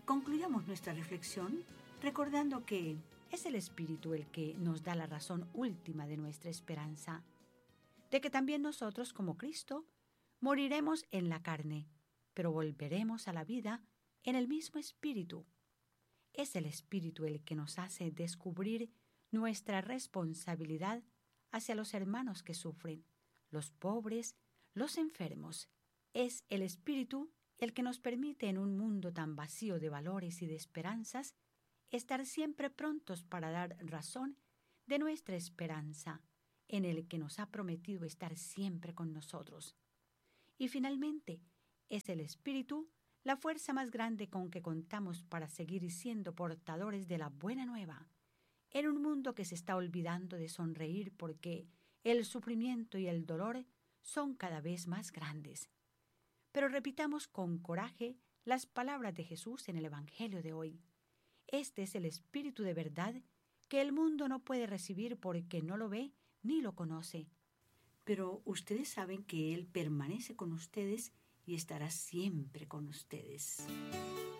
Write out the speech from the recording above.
concluyamos nuestra reflexión recordando que es el Espíritu el que nos da la razón última de nuestra esperanza, de que también nosotros, como Cristo, moriremos en la carne, pero volveremos a la vida en el mismo Espíritu. Es el Espíritu el que nos hace descubrir nuestra responsabilidad hacia los hermanos que sufren, los pobres, los enfermos. Es el Espíritu el que nos permite en un mundo tan vacío de valores y de esperanzas estar siempre prontos para dar razón de nuestra esperanza, en el que nos ha prometido estar siempre con nosotros. Y finalmente, es el Espíritu la fuerza más grande con que contamos para seguir siendo portadores de la buena nueva, en un mundo que se está olvidando de sonreír porque el sufrimiento y el dolor son cada vez más grandes. Pero repitamos con coraje las palabras de Jesús en el Evangelio de hoy. Este es el Espíritu de verdad que el mundo no puede recibir porque no lo ve ni lo conoce. Pero ustedes saben que Él permanece con ustedes y estará siempre con ustedes.